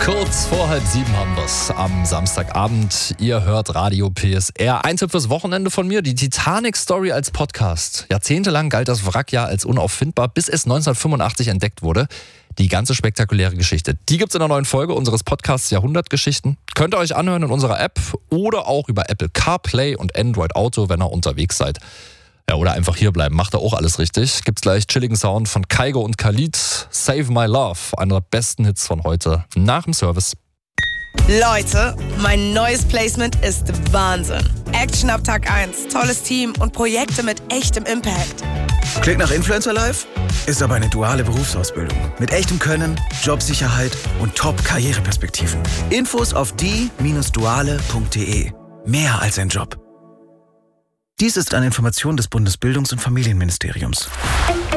Kurz vor 6:30 haben wir's am Samstagabend. Ihr hört Radio PSR. Ein Tipp fürs Wochenende von mir, die Titanic-Story als Podcast. Jahrzehntelang galt das Wrack ja als unauffindbar, bis es 1985 entdeckt wurde. Die ganze spektakuläre Geschichte, die gibt's in der neuen Folge unseres Podcasts Jahrhundertgeschichten. Könnt ihr euch anhören in unserer App oder auch über Apple CarPlay und Android Auto, wenn ihr unterwegs seid. Ja, oder einfach hierbleiben, macht er auch alles richtig. Gibt's gleich chilligen Sound von Kygo und Khalid. Save My Love, einer der besten Hits von heute, nach dem Service. Leute, mein neues Placement ist Wahnsinn. Action ab Tag 1, tolles Team und Projekte mit echtem Impact. Klingt nach Influencer Life? Ist aber eine duale Berufsausbildung. Mit echtem Können, Jobsicherheit und Top-Karriereperspektiven. Infos auf die-duale.de. Mehr als ein Job. Dies ist eine Information des Bundesbildungs- und Familienministeriums.